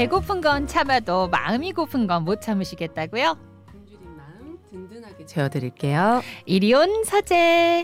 배고픈 건 참아도 마음이 고픈 건 못 참으시겠다고요? 굶주린 마음 든든하게 채워드릴게요. 이리 온 서재.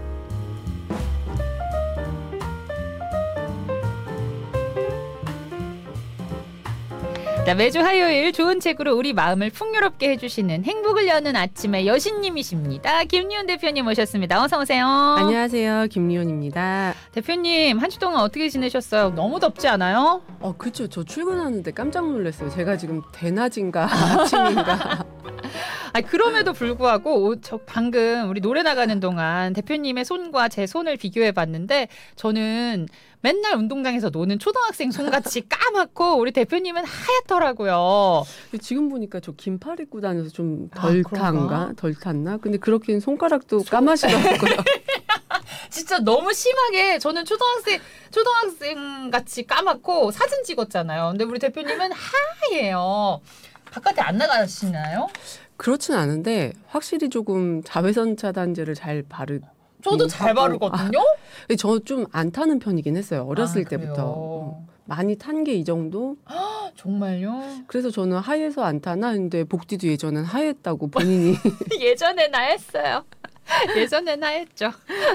자, 매주 화요일 좋은 책으로 우리 마음을 풍요롭게 해주시는 행복을 여는 아침의 여신님이십니다. 김리온 대표님 오셨습니다. 어서 오세요. 안녕하세요. 김리온입니다. 대표님 한 주 동안 어떻게 지내셨어요? 너무 덥지 않아요? 그렇죠. 저 출근하는데 깜짝 놀랐어요. 제가 지금 대낮인가 아침인가. 그럼에도 불구하고 저 방금 우리 노래 나가는 동안 대표님의 손과 제 손을 비교해 봤는데 저는 맨날 운동장에서 노는 초등학생 손같이 까맣고 우리 대표님은 하얗더라고요. 지금 보니까 저 긴팔 입고 다녀서 좀 덜 탄가? 덜 탔나? 근데 그렇긴 손가락도 까마시더라고요. 진짜 너무 심하게 저는 초등학생 같이 까맣고 사진 찍었잖아요. 근데 우리 대표님은 하얘요. 바깥에 안 나가시나요? 그렇진 않은데 확실히 조금 자외선 차단제를 잘 저도 잘 바르거든요. 저 좀 안 타는 편이긴 했어요. 어렸을 그래요? 때부터. 많이 탄 게 이 정도? 정말요? 그래서 저는 하얘서 안 타나 했는데 복디도 예전엔 하였다고 본인이. 예전에 나 했어요. 예전에 나 했죠.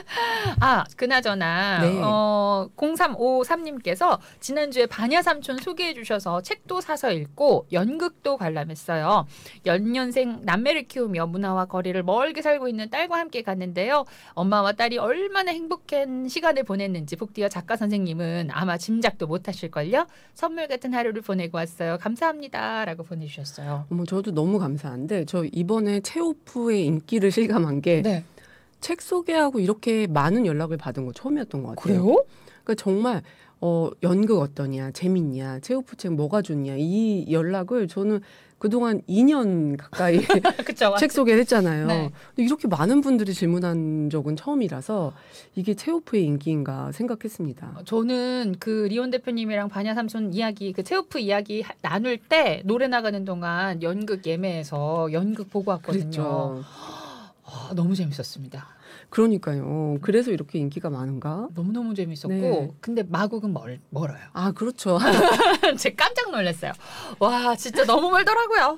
그나저나 네. 0353님께서 지난주에 반야삼촌 소개해 주셔서 책도 사서 읽고 연극도 관람했어요. 연년생 남매를 키우며 문화와 거리를 멀게 살고 있는 딸과 함께 갔는데요. 엄마와 딸이 얼마나 행복한 시간을 보냈는지 복디와 작가 선생님은 아마 짐작도 못하실걸요. 선물 같은 하루를 보내고 왔어요. 감사합니다. 라고 보내주셨어요. 저도 너무 감사한데 저 이번에 체오프의 인기를 실감한 게 네. 책 소개하고 이렇게 많은 연락을 받은 거 처음이었던 것 같아요. 그래요? 그러니까 정말 연극 어떠냐, 재밌냐, 체오프 책 뭐가 좋냐 이 연락을 저는 그동안 2년 가까이 그쵸, 책 소개를 했잖아요. 네. 근데 이렇게 많은 분들이 질문한 적은 처음이라서 이게 체오프의 인기인가 생각했습니다. 저는 그 리온 대표님이랑 반야삼촌 이야기, 그 체오프 이야기 나눌 때 노래 나가는 동안 연극 예매해서 연극 보고 왔거든요. 그랬죠. 너무 재밌었습니다. 그러니까요. 그래서 이렇게 인기가 많은가? 너무너무 재밌었고 네. 근데 마곡은 멀어요. 그렇죠. 제가 깜짝 놀랐어요. 와, 진짜 너무 멀더라고요.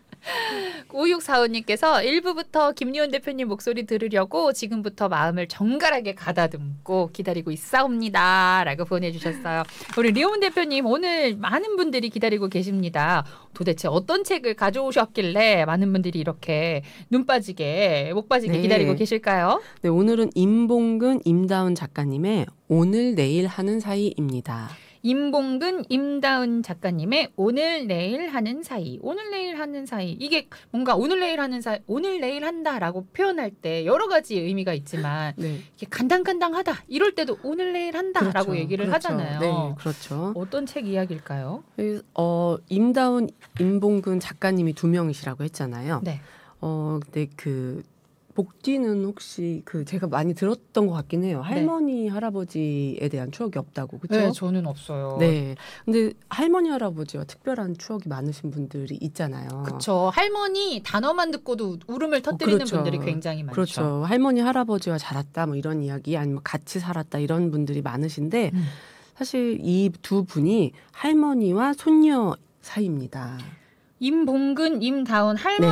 5645님께서 1부부터 김리온 대표님 목소리 들으려고 지금부터 마음을 정갈하게 가다듬고 기다리고 있사옵니다. 라고 보내주셨어요. 우리 리온 대표님 오늘 많은 분들이 기다리고 계십니다. 도대체 어떤 책을 가져오셨길래 많은 분들이 이렇게 눈 빠지게 목 빠지게 네. 기다리고 계실까요? 네, 오늘은 임봉근, 임다운 작가님의 오늘 내일 하는 사이입니다. 임봉근, 임다은 작가님의 오늘 내일 하는 사이. 오늘 내일 하는 사이. 이게 뭔가 오늘 내일 하는 사이, 오늘 내일 한다라고 표현할 때 여러 가지 의미가 있지만 네. 이게 간당간당하다 이럴 때도 오늘 내일 한다라고 그렇죠. 얘기를 그렇죠. 하잖아요. 네, 그렇죠. 어떤 책 이야기일까요? 임다운, 임봉근 작가님이 두 명이시라고 했잖아요. 네. 근데 그 복디는 혹시 제가 많이 들었던 것 같긴 해요. 할머니, 할아버지에 대한 추억이 없다고, 그렇죠? 네, 저는 없어요. 네. 근데 할머니, 할아버지와 특별한 추억이 많으신 분들이 있잖아요. 그렇죠. 할머니 단어만 듣고도 울음을 터뜨리는 그렇죠. 분들이 굉장히 많죠. 그렇죠. 할머니, 할아버지와 자랐다 뭐 이런 이야기 아니면 같이 살았다 이런 분들이 많으신데 사실 이 두 분이 할머니와 손녀 사이입니다. 임봉근, 임다운 할머니